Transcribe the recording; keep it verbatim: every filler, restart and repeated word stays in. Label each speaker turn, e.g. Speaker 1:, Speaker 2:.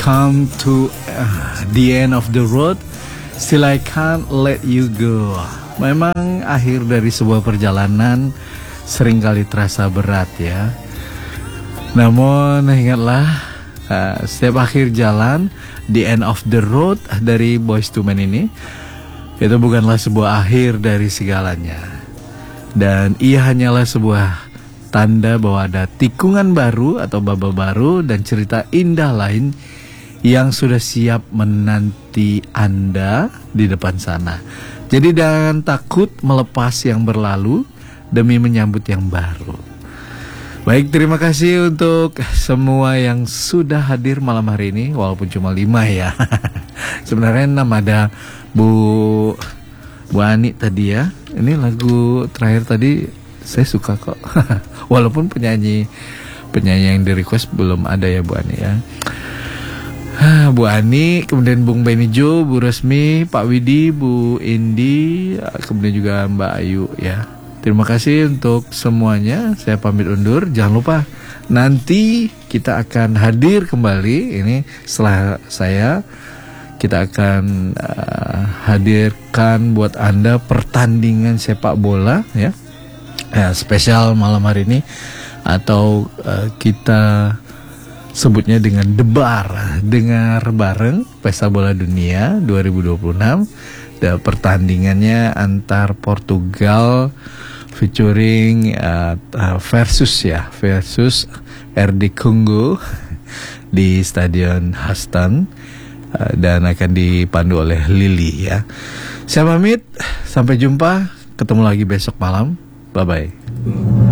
Speaker 1: come to uh, the end of the road, still I can't let you go. Memang akhir dari sebuah perjalanan seringkali terasa berat ya. Namun ingatlah, uh, setiap akhir jalan, the end of the road dari Boyz two Men ini, itu bukanlah sebuah akhir dari segalanya. Dan ia hanyalah sebuah tanda bahwa ada tikungan baru atau babak baru dan cerita indah lain yang sudah siap menanti Anda di depan sana. Jadi jangan takut melepas yang berlalu demi menyambut yang baru. Baik, terima kasih untuk semua yang sudah hadir malam hari ini, walaupun cuma lima ya. Sebenarnya enam, ada Bu Bu Ani tadi ya. Ini lagu terakhir tadi saya suka kok. Walaupun penyanyi penyanyi yang di request belum ada ya Bu Ani ya. Bu Ani, kemudian Bung Benny Jo, Bu Resmi, Pak Widi, Bu Indi, kemudian juga Mbak Ayu ya. Terima kasih untuk semuanya. Saya pamit undur. Jangan lupa nanti kita akan hadir kembali. Ini setelah saya, kita akan uh, hadirkan buat Anda pertandingan sepak bola ya. Ya, spesial malam hari ini, atau uh, kita sebutnya dengan Debar, dengar bareng Pesta Bola Dunia dua ribu dua puluh enam. Dan pertandingannya antar Portugal featuring uh, uh, versus ya versus R D Congo di Stadion Hastan, uh, dan akan dipandu oleh Lili ya. Saya pamit, sampai jumpa, ketemu lagi besok malam. Bye bye.